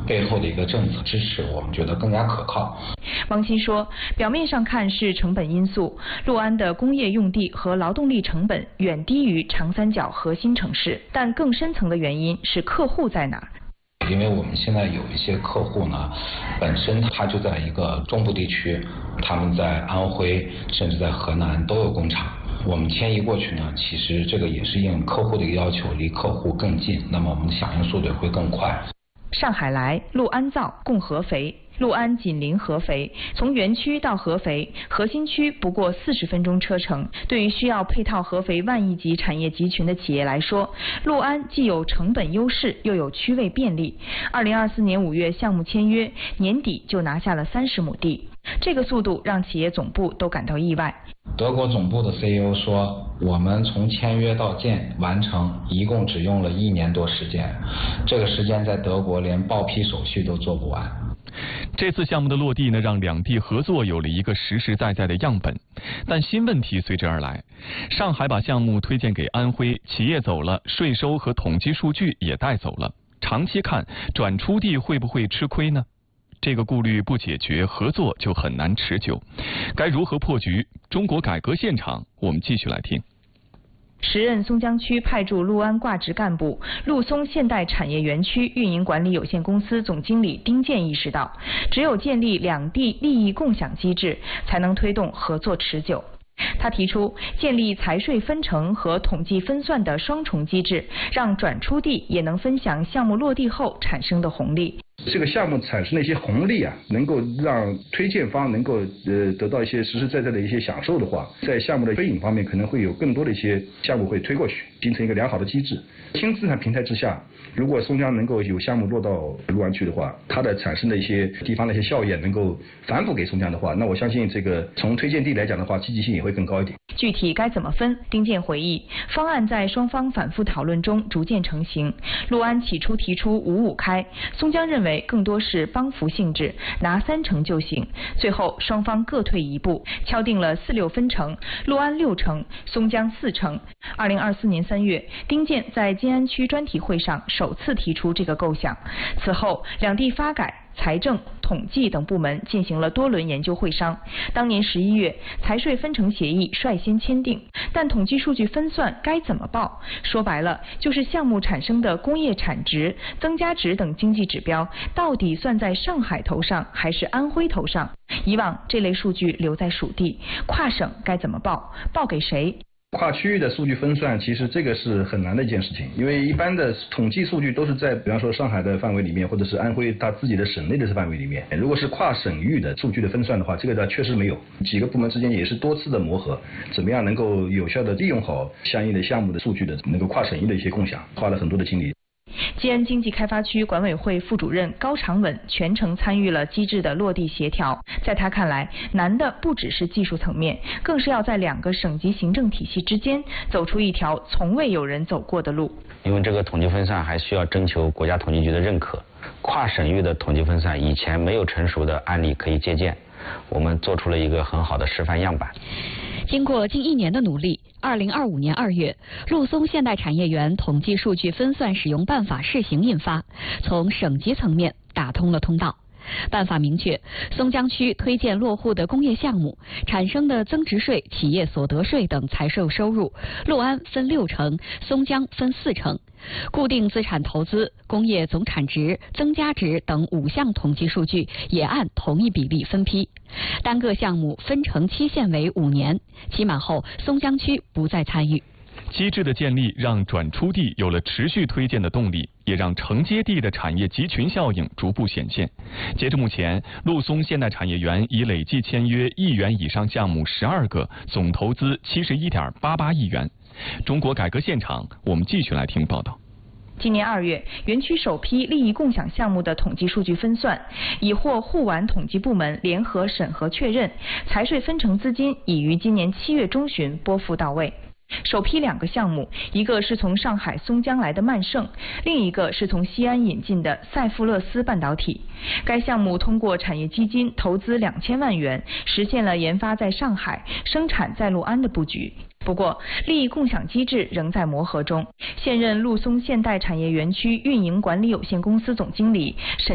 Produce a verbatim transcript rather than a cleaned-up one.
背后的一个政策支持，我们觉得更加可靠。 王鑫说，表面上看是成本因素，陆安的工业用地和劳动力成本远低于长三角核心城市，但更深层的原因是客户在哪儿。 因为我们现在有一些客户呢，本身他就在一个中部地区，他们在安徽甚至在河南都有工厂。我们迁移过去呢，其实这个也是应客户的一个要求，离客户更近，那么我们的响应速度会更快。 上海来，陆安造，共合肥。陆安紧邻合肥，从园区到合肥核心区不过四十分钟车程。对于需要配套合肥万亿级产业集群的企业来说，陆安既有成本优势，又有区位便利。二零二四年五月项目签约，年底就拿下了三十亩地，这个速度让企业总部都感到意外。 德国总部的 C E O 说，我们从签约到建完成一共只用了一年多时间，这个时间在德国连报批手续都做不完。 这次项目的落地呢，让两地合作有了一个实实在在的样本，但新问题随之而来。上海把项目推荐给安徽，企业走了，税收和统计数据也带走了。长期看，转出地会不会吃亏呢？这个顾虑不解决，合作就很难持久。该如何破局？中国改革现场，我们继续来听。 时任松江区派驻陆安挂职干部、陆松现代产业园区运营管理有限公司总经理丁健意识到，只有建立两地利益共享机制，才能推动合作持久。他提出建立财税分成和统计分算的双重机制，让转出地也能分享项目落地后产生的红利。 这个项目产生的一些红利啊，能够让推荐方能够呃得到一些实实在在的一些享受的话，在项目的推引方面可能会有更多的一些项目会推过去，形成一个良好的机制。新资产平台之下，如果松江能够有项目落到陆安区的话，它的产生的一些地方的一些效益能够反哺给松江的话，那我相信这个从推荐地来讲的话，积极性也会更高一点。 具体该怎么分？丁健回忆，方案在双方反复讨论中逐渐成型。陆安起初提出五五开，松江认为更多是帮扶性质，拿三成就行。最后双方各退一步，敲定了四六分成，陆安六成，松江四成。二零二四年三月，丁健在静安区专题会上首次提出这个构想。此后，两地发改、财政、统计等部门进行了多轮研究会商。当年十一月，财税分成协议率先签订，但统计数据分算该怎么报？说白了，就是项目产生的工业产值、增加值等经济指标，到底算在上海头上还是安徽头上？以往这类数据留在属地，跨省该怎么报？报给谁？ 跨区域的数据分算，其实这个是很难的一件事情，因为一般的统计数据都是在比方说上海的范围里面，或者是安徽它自己的省内的范围里面。如果是跨省域的数据的分算的话，这个呢确实没有，几个部门之间也是多次的磨合，怎么样能够有效的利用好相应的项目的数据的能够跨省域的一些共享，花了很多的精力。 静安经济开发区管委会副主任高长稳全程参与了机制的落地协调。在他看来，难的不只是技术层面，更是要在两个省级行政体系之间走出一条从未有人走过的路。 因为这个统计分算还需要征求国家统计局的认可，跨省域的统计分算以前没有成熟的案例可以借鉴，我们做出了一个很好的示范样板。 经过近一年的努力，二零二五年二月，陆松现代产业园统计数据分算使用办法试行印发，从省级层面打通了通道。办法明确，松江区推荐落户的工业项目产生的增值税、企业所得税等财税收入，陆安分六成，松江分四成。固定资产投资、工业总产值、增加值等五项统计数据也按同一比例分批。单个项目分成期限为五年，期满后松江区不再参与。 机制的建立让转出地有了持续推荐的动力，也让承接地的产业集群效应逐步显现。截至目前，陆松现代产业园已累计签约亿元以上项目十二个，总投资七十一点八八亿元。中国改革现场，我们继续来听报道。 今年二月，园区首批利益共享项目的统计数据分算已获沪皖统计部门联合审核确认，财税分成资金已于今年七月中旬拨付到位。首批两个项目，一个是从上海松江来的曼盛，另一个是从西安引进的赛富勒斯半导体。该项目通过产业基金投资两千万元，实现了研发在上海、生产在陆安的布局。不过，利益共享机制仍在磨合中。现任陆松现代产业园区运营管理有限公司总经理沈